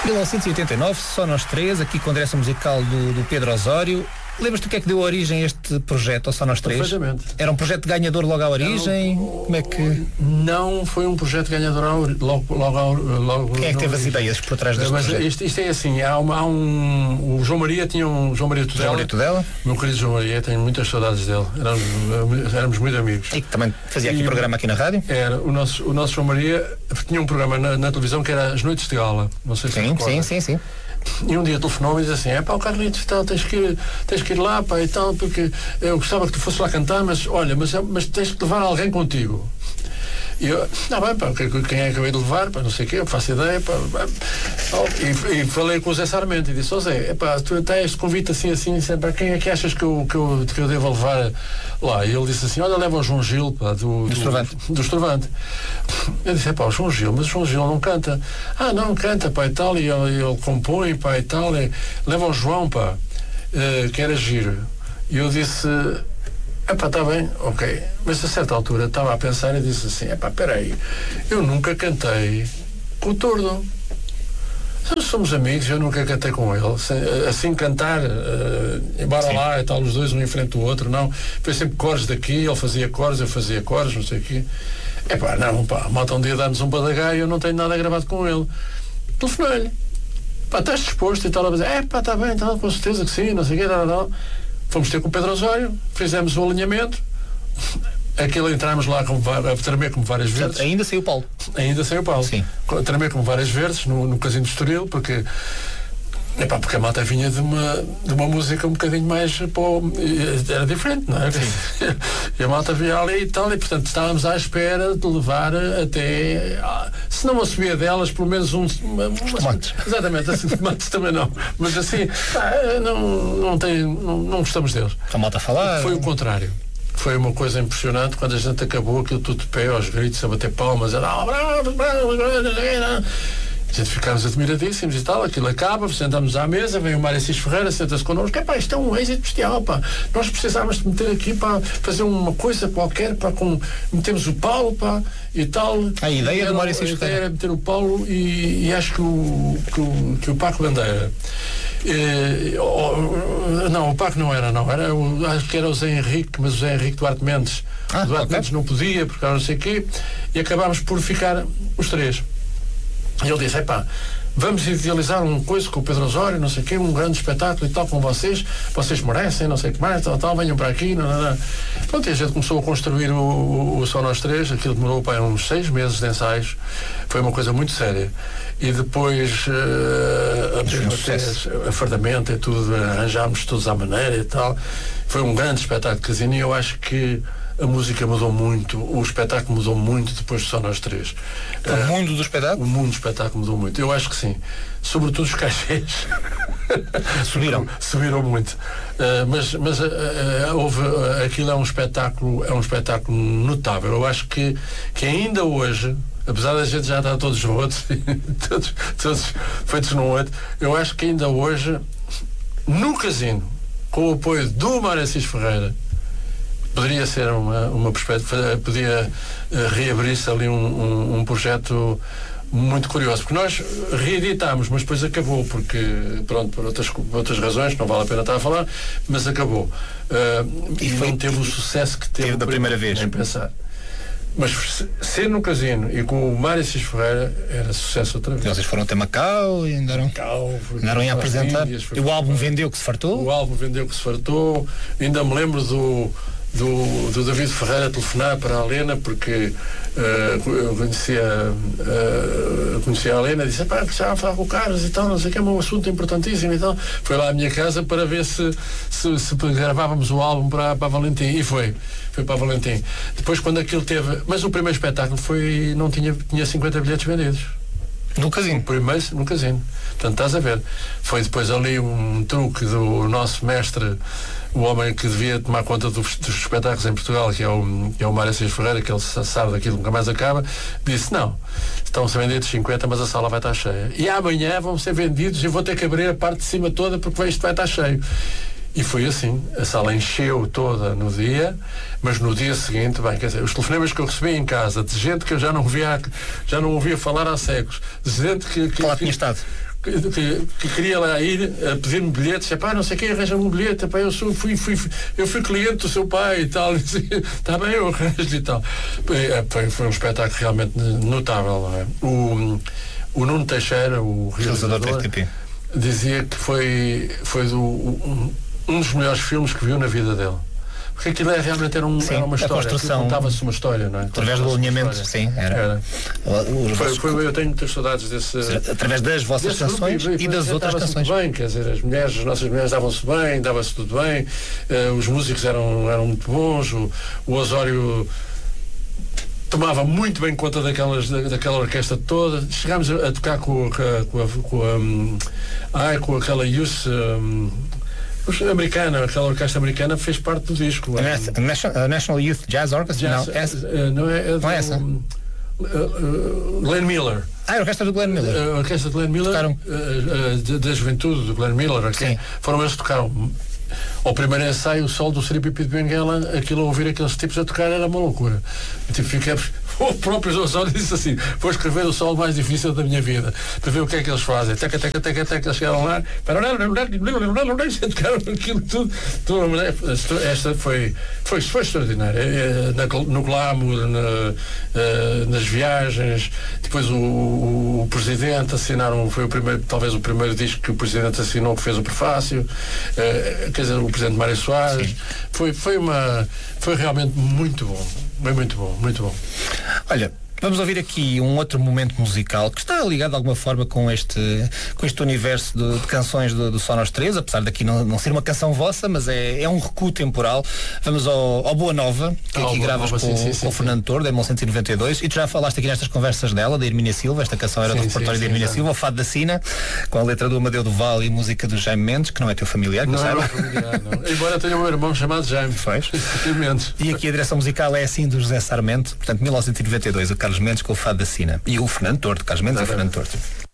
1989, só nós três, aqui com a direção musical do Pedro Osório. Lembras-te o que é que deu origem a este projeto, ao Só Nós Três? Perfeitamente. Era um projeto ganhador logo à origem? Como é que... Não foi um projeto ganhador logo. Quem é que teve as ideias por trás deste mas projeto? Isto é assim, o João Maria tinha um João Maria Tudela. João Maria Tudela? Meu querido João Maria, tenho muitas saudades dele. Éramos muito amigos. E que também fazia aqui programa aqui na rádio? Era, o nosso João Maria tinha um programa na televisão que era As Noites de Gala. Não sei se Sim. E um dia telefonou-me e disse assim: o Carlitos, tal, tens que ir lá, pá, e tal, porque eu gostava que tu fosses lá cantar, mas olha, mas tens que levar alguém contigo. E eu, bem, pá, quem é que acabei de levar, pá, não sei o quê, eu faço ideia, pá. E falei com o Zé Sarmento e disse: Zé, pá, tu tens este convite assim, sempre, quem é que achas que eu devo levar lá? E ele disse assim: olha, leva o João Gil, pá, do Estrovante. Eu disse: pá, o João Gil, mas o João Gil não canta. Não, canta, pá, e tal, e ele compõe, pá, e tal, leva o João, pá, que era giro. E eu disse: está bem, ok. Mas a certa altura estava a pensar e disse assim: espera aí, eu nunca cantei com o Tordo. Nós somos amigos, eu nunca cantei com ele. Assim cantar, embora Sim. lá e tal, os dois um em frente do outro, não. Foi sempre cores daqui, ele fazia cores, eu fazia cores, não sei o quê. Malta um dia dá-nos um badagaio e eu não tenho nada gravado com ele. Telefonei-lhe: estás disposto? E tal, a dizer: está bem, tal, com certeza que sim, não sei o quê, tal. Fomos ter com o Pedro Osório, fizemos o alinhamento, aquilo entramos lá a tremer como várias vezes. Ainda saiu o Paulo. Sim. A tremer como várias vezes no Casino do Estoril, porque a malta vinha de uma música um bocadinho mais, era diferente, não é? Sim. E a malta vinha ali e tal, e portanto estávamos à espera de levar até, se não a subir delas, pelo menos uns tomates. Exatamente, assim, tomates também não, mas assim, não gostamos deles. A malta a falar. Foi o contrário. Foi uma coisa impressionante quando a gente acabou aquilo tudo de pé, aos gritos, a bater palmas, a gente ficámos admiradíssimos e tal, aquilo acaba, sentamos à mesa, vem o Mário Assis Ferreira, senta-se connosco: isto é um êxito bestial, pá, nós precisávamos de meter aqui para fazer uma coisa qualquer, pá, metemos o Paulo, pá, e tal. A ideia do Mário Assis Ferreira. A ideia era meter o Paulo e acho que o Paco Bandeira. Não, o Paco não era, acho que era o Zé Henrique, mas o Zé Henrique Duarte Mendes. O Duarte Mendes não podia, porque não sei o quê, e acabámos por ficar os três. E ele disse: vamos idealizar uma coisa com o Pedro Osório, não sei o quê, um grande espetáculo e tal, com vocês merecem, não sei o que mais, tal, venham para aqui, não. Pronto, e a gente começou a construir o Só Nós Três, aquilo demorou uns 6 meses de ensaios, foi uma coisa muito séria. E depois a fardamento e tudo, arranjámos todos à maneira e tal. Foi um grande espetáculo de casino, e eu acho que a música mudou muito, o espetáculo mudou muito depois de Só Nós Três. O mundo do espetáculo? O mundo do espetáculo mudou muito, eu acho que sim. Sobretudo os cachês. Subiram muito. Mas houve, aquilo é um espetáculo notável. Eu acho que ainda hoje, apesar da gente já estar todos rotos, todos feitos num outro, eu acho que ainda hoje, no casino, com o apoio do Mário Assis Ferreira, poderia ser uma perspectiva, podia reabrir-se ali um projeto muito curioso, porque nós reeditámos, mas depois acabou, porque, pronto, por outras razões, não vale a pena estar a falar, mas acabou. E não teve o sucesso que teve da primeira vez. Nem pensar. Mas ser no casino e com o Mário Assis Ferreira era sucesso outra vez. Vocês foram até Macau e andaram a apresentar. E o álbum vendeu que se fartou? O álbum vendeu que se fartou. Ainda me lembro do David Ferreira telefonar para a Helena, porque eu conhecia a Helena, disse: precisava falar com o Carlos e tal, não sei o que, é um assunto importantíssimo e tal. Foi lá à minha casa para ver se gravávamos o álbum para a Valentim, e foi para a Valentim. Depois, quando aquilo teve, mas o primeiro espetáculo tinha 50 bilhetes vendidos. No casino? Primeiro no casino. Portanto, estás a ver. Foi depois ali um truque do nosso mestre, o homem que devia tomar conta dos espetáculos em Portugal, que é o Mário Assis Ferreira, que ele sabe daquilo, nunca mais acaba, disse: não, estão-se vendidos 50, mas a sala vai estar cheia. E amanhã vão ser vendidos e vou ter que abrir a parte de cima toda, porque isto vai estar cheio. E foi assim, a sala encheu toda no dia, mas no dia seguinte, bem, quer dizer, os telefonemas que eu recebi em casa, de gente que eu já não ouvia falar há séculos, de gente que lá tinha estado. Que queria lá ir a pedir-me bilhetes, não sei quem arranja-me um bilhete, eu fui cliente do seu pai e tal, está bem, eu arranjo e tal. Foi um espetáculo realmente notável, não é? O Nuno Teixeira, o realizador, dizia que foi um dos melhores filmes que viu na vida dele. Porque aquilo realmente era uma história. Contava-se uma história, não é? Através do alinhamento, sim. Era. Eu tenho muitas saudades desse. Através das vossas canções e das outras canções. Bem, quer dizer, as nossas mulheres davam-se bem, dava-se tudo bem, os músicos eram muito bons, o Osório tomava muito bem conta daquela orquestra toda. Chegámos a tocar com aquela Youth americana, aquela orquestra americana fez parte do disco. A National Youth Jazz Orchestra? Não é essa. Glenn Miller. A orquestra do Glenn Miller. A orquestra do Glenn Miller, da juventude do Glenn Miller. Foram eles que tocaram. Ao primeiro ensaio, o solo do Siripipi de Benguela, aquilo a ouvir aqueles tipos a tocar era uma loucura. O próprio Osório disse assim: vou escrever o solo mais difícil da minha vida, para ver o que é que eles fazem. Eles chegaram lá, tocaram aquilo tudo. Esta foi extraordinária. No glamour, nas viagens. Depois o Presidente assinaram, talvez o primeiro disco que o Presidente assinou, que fez o prefácio. Quer dizer, o Presidente Mário Soares. Foi realmente muito bom. Muito bom, muito bom. Olha, vamos ouvir aqui um outro momento musical que está ligado de alguma forma com este universo de canções do Sonos 3, apesar daqui não ser uma canção vossa, mas é um recuo temporal. Vamos ao Boa Nova, que aqui gravas com o Fernando Tordo, em 1992, e tu já falaste aqui nestas conversas dela, da Hermínia Silva. Esta canção era do repertório de Hermínia Silva, o Fado da Sina, com a letra do Amadeu Duval e música do Jaime Mendes, que não é teu familiar, não é familiar, não. Embora tenha um irmão chamado Jaime. Mendes. E aqui a direção musical é assim do José Sarmento, portanto 1992, o Carlos Mendes com o Fado da Sina. E o Fernando Tordo, Carlos Mendes e o Fernando Tordo.